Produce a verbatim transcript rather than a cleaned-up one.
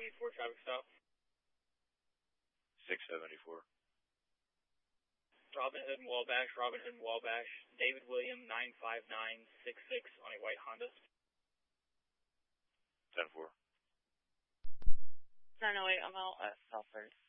eighty-four, traffic stop. six seventy-four. Robin Hood and Wabash, Robin Hood and Wabash, David William, nine five nine six six on a white Honda. ten four. nine oh eight, I'm out at Southford.